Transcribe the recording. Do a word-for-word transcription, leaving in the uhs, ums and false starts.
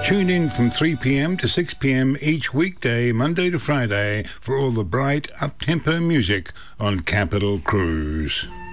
Tune in from three p.m. to six p.m. each weekday, Monday to Friday, for all the bright, up-tempo music on Capital Cruise.